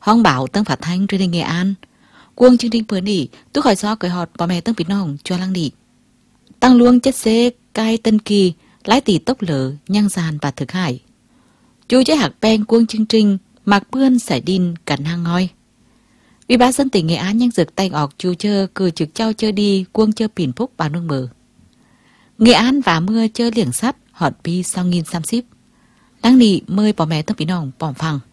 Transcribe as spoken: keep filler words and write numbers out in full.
Hong bảo tâng phát thanh truyền hình Nghệ An. Quân chương trình vừa nỉ, tôi khỏi gió cởi họt bỏ mẹ tâng bị nòng cho lăng nỉ. Tăng luông chất xế, cai tân kỳ, lái tỷ tốc lở, nhang giàn và thực hải. Chú chế hạc beng quân chương trình, mặc bươn sải đin cắn hang ngoi. Ủy ban dân tỉnh Nghệ An nhanh dược tay ọc chú chơ cử trực trao chơ đi quân chơ pìn phúc vào nương mở. Nghệ An và mưa chơ liểng sắt họt bi sau nghìn xăm xíp. Lăng nỉ mời bỏ mẹ tâng bị nòng bỏng phẳng.